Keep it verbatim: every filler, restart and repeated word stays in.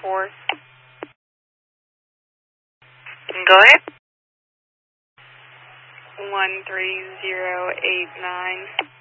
four. Go ahead. one three zero eight nine.